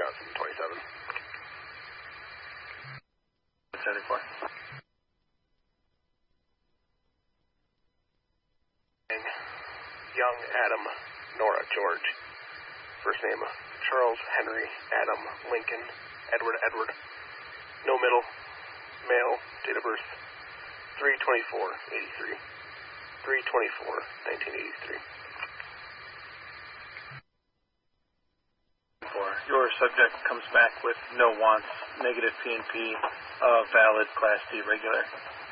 2027. 74. Young Adam Nora George. First name Charles Henry Adam Lincoln Edward. No middle. Male. Date of birth 3/24/83. 3/24/1983. Your subject comes back with no wants, negative P&P, valid Class D regular.